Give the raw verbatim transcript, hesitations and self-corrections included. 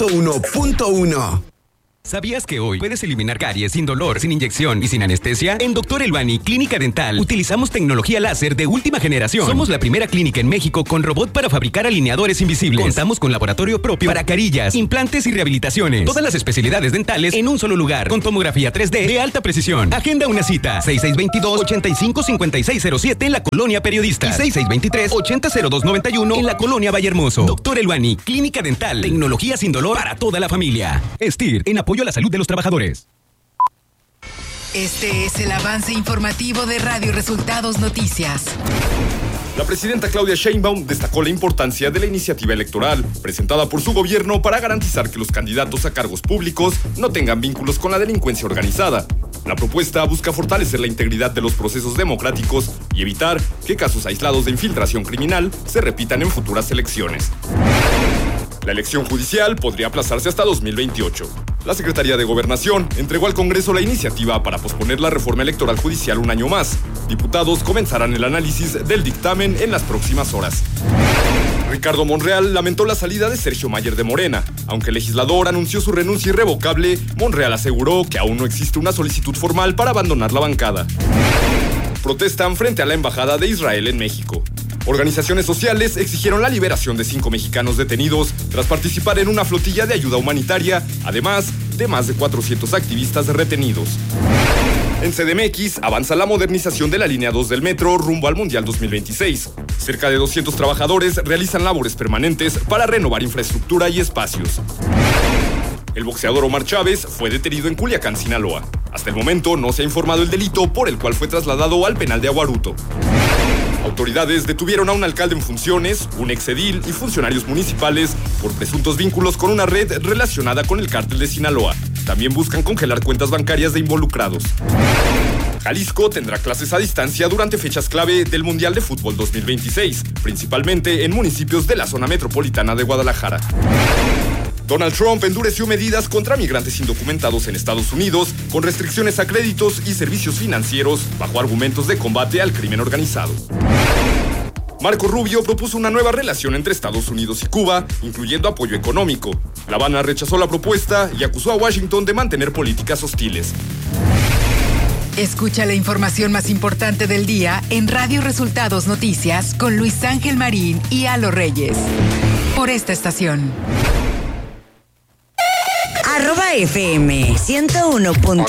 uno punto uno. ¿Sabías que hoy puedes eliminar caries sin dolor, sin inyección y sin anestesia? En Doctor Elbani Clínica Dental utilizamos tecnología láser de última generación. Somos la primera clínica en México con robot para fabricar alineadores invisibles. Contamos con laboratorio propio para carillas, implantes y rehabilitaciones. Todas las especialidades dentales en un solo lugar, con tomografía tres D de alta precisión. Agenda una cita, seis seis dos dos, ocho cinco cinco seis cero siete en la Colonia Periodista y seis seis dos tres, ocho cero cero dos nueve uno en la Colonia Vallehermoso. Doctor Elbani Clínica Dental, tecnología sin dolor para toda la familia. Estir, en apoyo a la salud de los trabajadores. Este es el avance informativo de Radio Resultados Noticias. La presidenta Claudia Sheinbaum destacó la importancia de la iniciativa electoral presentada por su gobierno para garantizar que los candidatos a cargos públicos no tengan vínculos con la delincuencia organizada. La propuesta busca fortalecer la integridad de los procesos democráticos y evitar que casos aislados de infiltración criminal se repitan en futuras elecciones. La elección judicial podría aplazarse hasta dos mil veintiocho. La Secretaría de Gobernación entregó al Congreso la iniciativa para posponer la reforma electoral judicial un año más. Diputados comenzarán el análisis del dictamen en las próximas horas. Ricardo Monreal lamentó la salida de Sergio Mayer de Morena. Aunque el legislador anunció su renuncia irrevocable, Monreal aseguró que aún no existe una solicitud formal para abandonar la bancada. Protestan frente a la Embajada de Israel en México. Organizaciones sociales exigieron la liberación de cinco mexicanos detenidos tras participar en una flotilla de ayuda humanitaria, además de más de cuatrocientos activistas retenidos. En C D M X avanza la modernización de la línea dos del metro rumbo al Mundial dos mil veintiséis. Cerca de doscientos trabajadores realizan labores permanentes para renovar infraestructura y espacios. El boxeador Omar Chávez fue detenido en Culiacán, Sinaloa. Hasta el momento no se ha informado el delito por el cual fue trasladado al penal de Aguaruto. Autoridades detuvieron a un alcalde en funciones, un exedil y funcionarios municipales por presuntos vínculos con una red relacionada con el cártel de Sinaloa. También buscan congelar cuentas bancarias de involucrados. Jalisco tendrá clases a distancia durante fechas clave del Mundial de Fútbol dos mil veintiséis, principalmente en municipios de la zona metropolitana de Guadalajara. Donald Trump endureció medidas contra migrantes indocumentados en Estados Unidos con restricciones a créditos y servicios financieros bajo argumentos de combate al crimen organizado. Marco Rubio propuso una nueva relación entre Estados Unidos y Cuba, incluyendo apoyo económico. La Habana rechazó la propuesta y acusó a Washington de mantener políticas hostiles. Escucha la información más importante del día en Radio Resultados Noticias con Luis Ángel Marín y Alo Reyes. Por esta estación. Arroba F M ciento uno punto